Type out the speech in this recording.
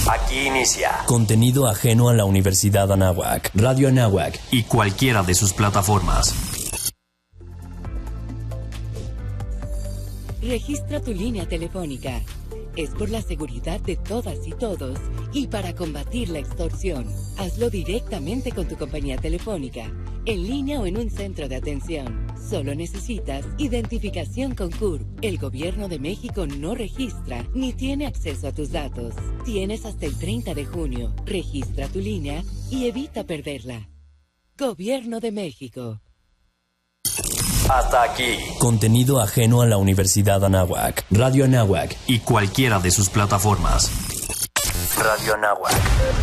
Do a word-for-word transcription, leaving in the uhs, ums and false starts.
Aquí inicia contenido ajeno a la Universidad Anáhuac, Radio Anáhuac y cualquiera de sus plataformas. Registra tu línea telefónica. Es por la seguridad de todas y todos y para combatir la extorsión. Hazlo directamente con tu compañía telefónica, en línea o en un centro de atención. Solo necesitas identificación con C U R P. El Gobierno de México no registra ni tiene acceso a tus datos. Tienes hasta el treinta de junio. Registra tu línea y evita perderla. Gobierno de México. Hasta aquí. Contenido ajeno a la Universidad Anáhuac, Radio Anáhuac y cualquiera de sus plataformas. Radio Anáhuac.